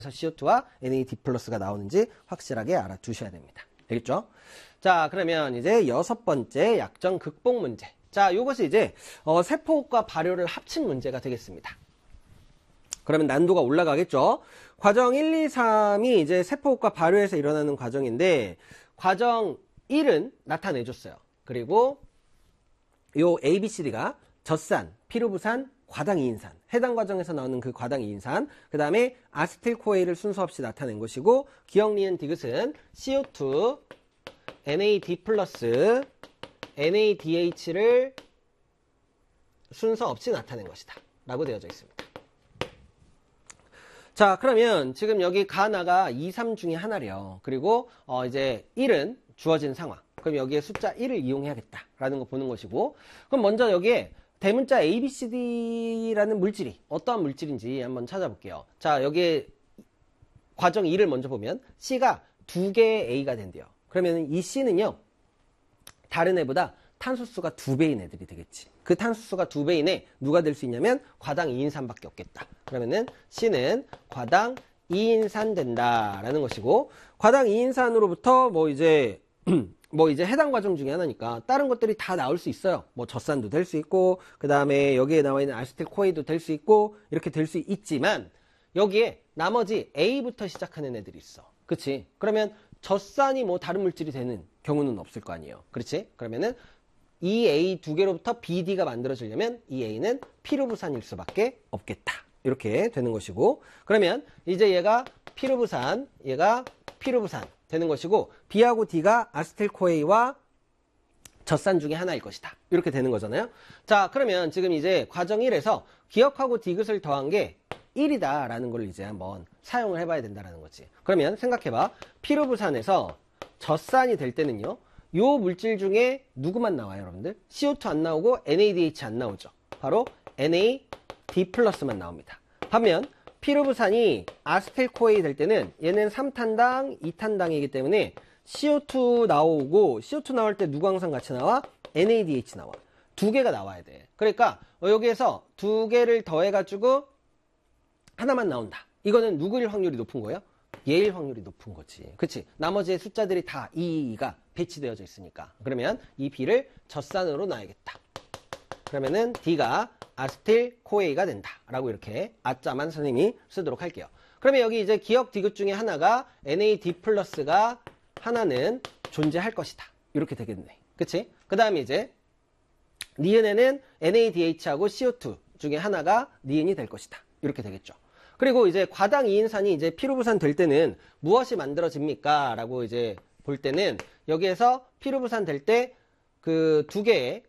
CO2와 NAD 플러스가 나오는지 확실하게 알아두셔야 됩니다. 알겠죠? 자, 그러면 이제 6번째 약정 극복 문제. 자, 요것이 이제 세포호흡과 발효를 합친 문제가 되겠습니다. 그러면 난도가 올라가겠죠? 과정 1, 2, 3이 이제 세포호흡과 발효에서 일어나는 과정인데, 과정 1은 나타내줬어요. 그리고 요 ABCD가 젖산, 피루부산, 과당 2인산, 해당 과정에서 나오는 그 과당 2인산, 그 다음에 아세틸코에이를 순서 없이 나타낸 것이고, 기억, 니은, 디귿은 CO2, NAD+, NADH를 순서 없이 나타낸 것이다 라고 되어져 있습니다. 자, 그러면 지금 여기 가나가 2, 3 중에 하나래요. 그리고 이제 1은 주어진 상황. 그럼 여기에 숫자 1을 이용해야겠다라는 거 보는 것이고, 그럼 먼저 여기에 대문자 ABCD라는 물질이 어떠한 물질인지 한번 찾아볼게요. 자, 여기에 과정 2를 먼저 보면 C가 2개의 A가 된대요. 그러면 이 C는요, 다른 애보다 탄소수가 2배인 애들이 되겠지. 그 탄소수가 2배인 애 누가 될 수 있냐면 과당 2인산밖에 없겠다. 그러면은 C는 과당 2인산 된다라는 것이고, 과당 2인산으로부터 뭐 이제 해당 과정 중에 하나니까 다른 것들이 다 나올 수 있어요. 뭐 젖산도 될 수 있고, 그 다음에 여기에 나와 있는 아세틸코에이도 될 수 있고, 이렇게 될 수 있지만 여기에 나머지 A부터 시작하는 애들이 있어. 그치? 그러면 젖산이 뭐 다른 물질이 되는 경우는 없을 거 아니에요. 그렇지? 그러면은 이 A 두 개로부터 BD가 만들어지려면 이 A는 피루부산일 수밖에 없겠다. 이렇게 되는 것이고, 그러면 이제 얘가 피루부산, 얘가 피루부산 되는 것이고, B하고 D가 아세틸코에이와 젖산 중에 하나일 것이다. 이렇게 되는 거잖아요. 자, 그러면 지금 이제 과정 1에서 기억하고 디귿을 더한 게 1이다 라는 걸 이제 한번 사용을 해봐야 된다는 거지. 그러면 생각해봐. 피루부산에서 젖산이 될 때는요, 요 물질 중에 누구만 나와요, 여러분들? CO2 안 나오고 NADH 안 나오죠. 바로 NAD 플러스만 나옵니다. 반면 피루부산이 아세틸코에이 될 때는 얘는 3탄당, 2탄당이기 때문에 CO2 나오고, CO2 나올 때 누구 항상 같이 나와? NADH 나와. 2개가 나와야 돼. 그러니까 여기에서 2개를 더해가지고 하나만 나온다. 이거는 누구일 확률이 높은 거예요? 얘일 확률이 높은 거지. 그치? 나머지의 숫자들이 다 E가 배치되어져 있으니까. 그러면 이 B를 젖산으로 놔야겠다. 그러면은 D가 아세틸코에이가 된다 라고 이렇게 아짜만 선생님이 쓰도록 할게요. 그러면 여기 이제 기억 디귿 중에 하나가 NAD 플러스가 하나는 존재할 것이다. 이렇게 되겠네. 그치? 그 다음에 이제 니은에는 NADH하고 CO2 중에 하나가 니은이 될 것이다. 이렇게 되겠죠. 그리고 이제 과당 2인산이 이제 피루부산 될 때는 무엇이 만들어집니까? 라고 이제 볼 때는 여기에서 피루부산 될 때 그 2개의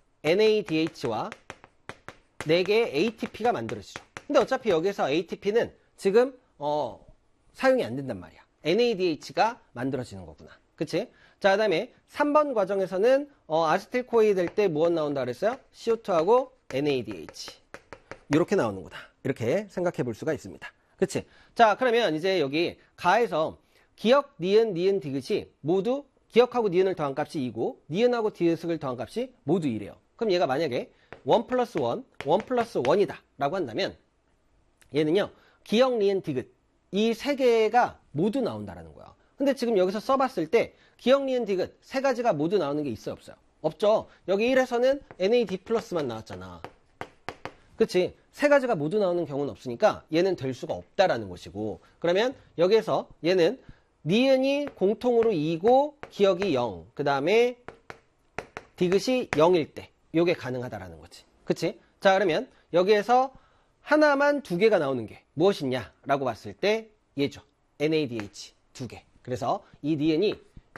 NADH와 4개의 ATP가 만들어지죠. 근데 어차피 여기서 ATP는 지금 사용이 안 된단 말이야. NADH가 만들어지는 거구나. 그치? 자, 그 다음에 3번 과정에서는 아세틸코에이 될 때 무엇 나온다 그랬어요? CO2하고 NADH. 이렇게 나오는구나. 이렇게 생각해 볼 수가 있습니다. 그치? 자, 그러면 이제 여기 가에서 기억, 니은, 니은, 디귿이 모두 기억하고 니은을 더한 값이 2고, 니은하고 디귿을 더한 값이 모두 1이에요. 그럼 얘가 만약에 1 플러스 1, 1 플러스 1이다 라고 한다면 얘는요, 기억, 니은, 디귿 이 3개가 모두 나온다라는 거야. 근데 지금 여기서 써봤을 때 기억, 니은, 디귿 3가지가 모두 나오는 게 있어요, 없어요? 없죠. 여기 1에서는 NAD 플러스만 나왔잖아. 그치? 3가지가 모두 나오는 경우는 없으니까 얘는 될 수가 없다라는 것이고, 그러면 여기에서 얘는 니은이 공통으로 2고 기억이 0, 그 다음에 디귿이 0일 때 요게 가능하다라는 거지. 그치? 자, 그러면 여기에서 하나만 2개가 나오는 게 무엇이냐 라고 봤을 때 얘죠. NADH 2개. 그래서 이 니은이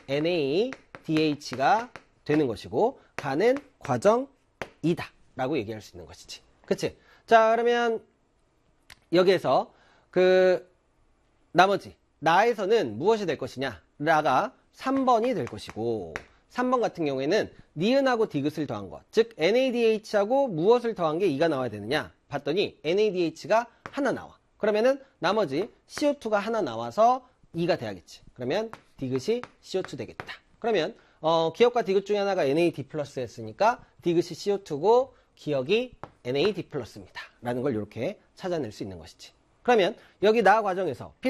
NADH가 되는 것이고 가는 과정 2다 라고 얘기할 수 있는 것이지. 그치? 자, 그러면 여기에서 그 나머지 나에서는 무엇이 될 것이냐? 라가 3번이 될 것이고, 3번 같은 경우에는 니은하고 디귿을 더한 것, 즉 NADH하고 무엇을 더한 게 2가 나와야 되느냐? 봤더니 NADH가 하나 나와. 그러면은 나머지 CO2가 하나 나와서 2가 돼야겠지. 그러면 디귿이 CO2 되겠다. 그러면 기억과 디귿 중에 하나가 NAD 플러스였으니까 디귿이 CO2고 기억이 NAD 플러스입니다. 라는 걸 이렇게 찾아낼 수 있는 것이지. 그러면 여기 나 과정에서